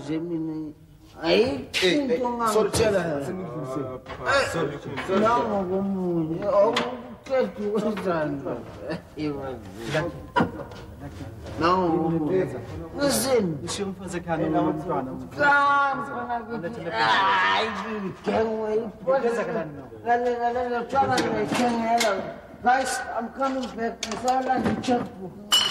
Gemini. Sorry, no, listen. Guys, I'm coming back.